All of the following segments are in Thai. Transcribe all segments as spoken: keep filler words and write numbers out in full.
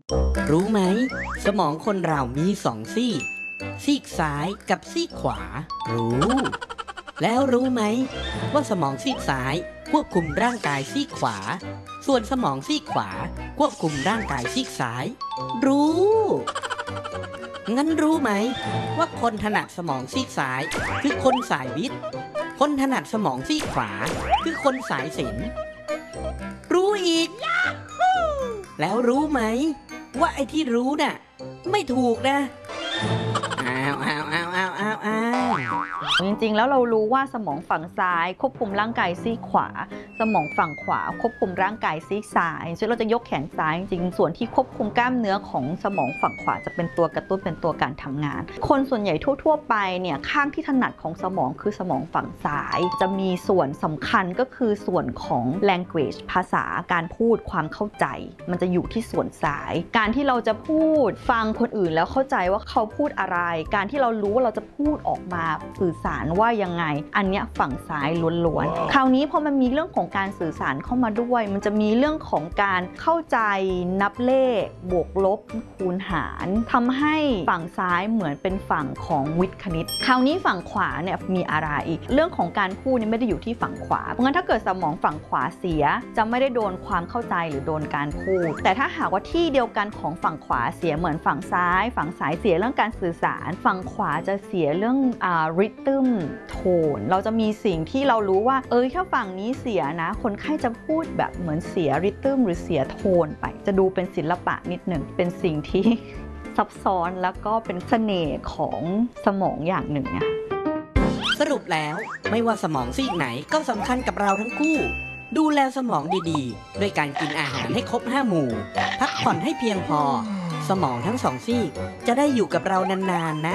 รู้ไหมสมองคนเรามีสองซีกซีกซ้ายกับซีกขวารู้แล้วรู้ไหมว่าสมองซีกซ้ายควบคุมร่างกายซีกขวาส่วนสมองซีกขวาควบคุมร่างกายซีกซ้ายรู้งั้นรู้ไหมว่าคนถนัดสมองซีกซ้ายคือคนสายวิทย์คนถนัดสมองซีกขวาคือคนสายศิลป์รู้อีกแล้วรู้ไหมว่าไอ้ที่รู้น่ะไม่ถูกนะอ้าวอ้าวอ้าวอ้าวอ้าวอ้าวจริงๆแล้วเรารู้ว่าสมองฝั่งซ้ายควบคุมร่างกายซีกขวาสมองฝั่งขวาควบคุมร่างกายซีกซ้ายฉะนั้นเราจะยกแขนซ้ายจริงๆส่วนที่ควบคุมกล้ามเนื้อของสมองฝั่งขวาจะเป็นตัวกระตุ้นเป็นตัวการทำงานคนส่วนใหญ่ทั่วๆไปเนี่ยข้างที่ถนัดของสมองคือสมองฝั่งซ้ายจะมีส่วนสำคัญก็คือส่วนของ language ภาษาการพูดความเข้าใจมันจะอยู่ที่ส่วนซ้ายการที่เราจะพูดฟังคนอื่นแล้วเข้าใจว่าเขาพูดอะไรการที่เรารู้ว่าเราจะพูดออกมาสื่อสารว่ายังไงอันเนี้ยฝั่งซ้ายล้วนๆคราวนี้พอมันมีเรื่องของการสื่อสารเข้ามาด้วยมันจะมีเรื่องของการเข้าใจนับเลขบวกลบคูณหารทำให้ฝั่งซ้ายเหมือนเป็นฝั่งของวิทย์คณิตคราวนี้ฝั่งขวาเนี่ยมีอะไรเรื่องของการพูดนี่ไม่ได้อยู่ที่ฝั่งขวาเพราะงั้นถ้าเกิดสมองฝั่งขวาเสียจะไม่ได้โดนความเข้าใจหรือโดนการพูดแต่ถ้าหากว่าที่เดียวกันของฝั่งขวาเสียเหมือนฝั่งซ้ายฝั่งซ้ายเสียเรื่องการสื่อสารฝั่งขวาจะเสียเรื่องอ่าริทึมโทนเราจะมีสิ่งที่เรารู้ว่าเออถ้าฝั่งนี้เสียนะคนไข้จะพูดแบบเหมือนเสียริทึมหรือเสียโทนไปจะดูเป็นศิลปะนิดหนึ่งเป็นสิ่งที่ ซับซ้อนแล้วก็เป็นเสน่ห์ของสมองอย่างหนึ่งนะสรุปแล้วไม่ว่าสมองซีกไหนก็สำคัญกับเราทั้งคู่ดูแลสมองดีๆด้วยการกินอาหารให้ครบห้าหมู่พักผ่อนให้เพียงพอสมองทั้งสองซีกจะได้อยู่กับเรานานๆนะ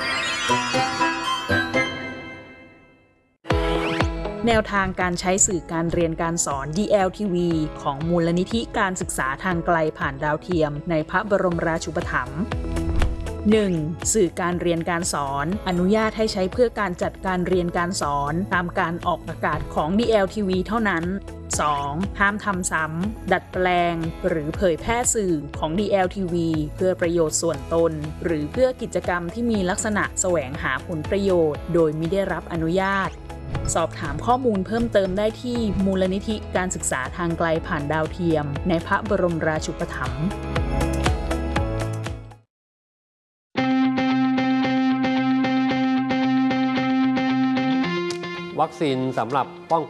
แนวทางการใช้สื่อการเรียนการสอน ดี แอล ที วี ของมูลนิธิการศึกษาทางไกลผ่านดาวเทียมในพระบรมราชูปถัมภ์ หนึ่ง. สื่อการเรียนการสอนอนุญาตให้ใช้เพื่อการจัดการเรียนการสอนตามการออกอากาศของ ดี แอล ที วี เท่านั้น สอง. ห้ามทำซ้ำดัดแปลงหรือเผยแพร่สื่อของ ดี แอล ที วี เพื่อประโยชน์ส่วนตนหรือเพื่อกิจกรรมที่มีลักษณะแสวงหาผลประโยชน์โดยมิได้รับอนุญาตสอบถามข้อมูลเพิ่มเติมได้ที่มูลนิธิการศึกษาทางไกลผ่านดาวเทียมในพระบรมราชูปถัมภ์วัคซีนสำหรับป้อง